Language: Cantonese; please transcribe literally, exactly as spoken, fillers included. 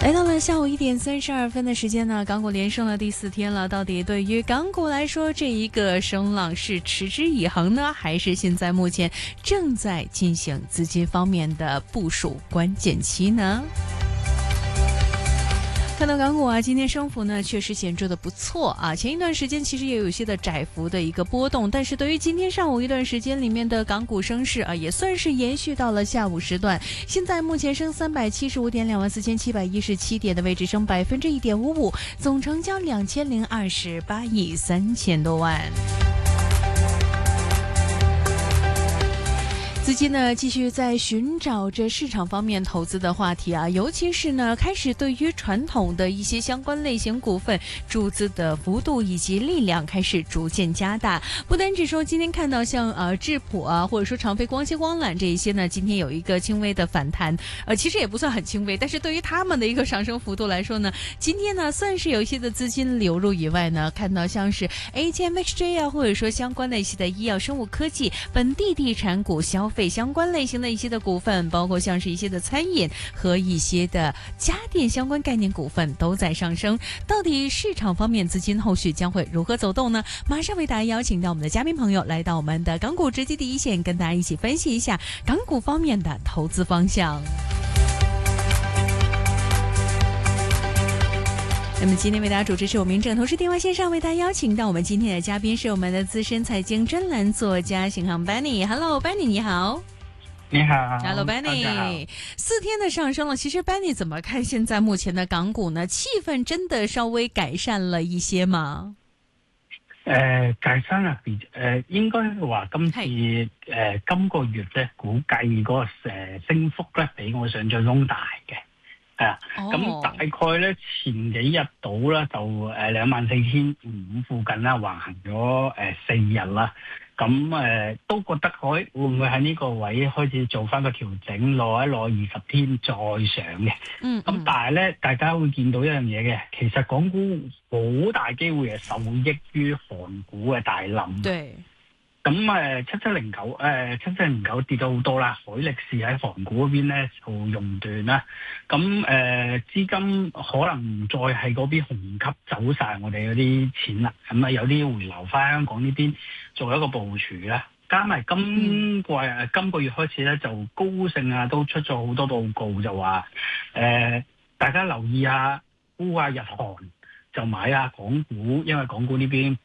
来到了下午一点三十二分的时间呢，港股连升了第四天了。到底对于港股来说，这一个升浪是持之以恒呢，还是现在目前正在进行资金方面的部署关键期呢？看到港股啊，今天升幅呢确实显著的不错啊。前一段时间其实也有一些的窄幅的一个波动，但是对于今天上午一段时间里面的港股升势啊，也算是延续到了下午时段。现在目前升三百七十五点，两万四千七百一十七点的位置，升百分之一点五五，总成交两千零二十八亿三千多万。资金呢继续在寻找着市场方面投资的话题啊，尤其是呢开始对于传统的一些相关类型股份注资的幅度以及力量开始逐渐加大。不单只说今天看到像呃智普啊，或者说长飞光纤光缆这一些呢，今天有一个轻微的反弹，呃其实也不算很轻微，但是对于他们的一个上升幅度来说呢，今天呢算是有一些的资金流入以外呢，看到像是 A T M X J 啊，或者说相关的一些的医药生物科技、本地地产股、消费相关类型的一些的股份，包括像是一些的餐饮和一些的家电相关概念股份都在上升。到底市场方面资金后续将会如何走动呢？马上为大家邀请到我们的嘉宾朋友来到我们的港股直击第一线，跟大家一起分析一下港股方面的投资方向。那么今天为大家主持是我明正，同时电话线上为大家邀请到我们今天的嘉宾是我们的资深财经专栏作家邢航 Benny。Hello Benny， 你好。 你好 ，Hello Benny， 四天的上升了，其实 Benny 怎么看现在目前的港股呢？气氛真的稍微改善了一些嗎？ 誒、呃，改善啦，誒、呃，應該話今次誒、呃、今個月咧，估計嗰個誒升幅咧，比我想象中大嘅。係啊，咁、oh. 大概咧前幾日到啦，就誒兩萬四千五附近啦，橫行咗誒、呃、四日啦。咁誒、呃、都覺得可會唔會喺呢個位開始做翻個調整，攞一攞二十天再上嘅。嗯，咁但係咧，大家會見到一樣嘢嘅，其實港股好大機會係受益於韓股嘅大冧。對。咁誒七七零九誒七七零九跌咗好多啦，海力士喺韓股嗰邊咧就熔斷啦。咁誒、呃、資金可能唔再係嗰邊紅級走晒我哋嗰啲錢啦，咁啊有啲回流翻香港呢邊做一個部署啦。加埋今季誒、嗯、今個月開始咧，就高盛啊都出咗好多報告，就話誒、呃、大家留意下沽下日韓，就買下港股，因為港股呢邊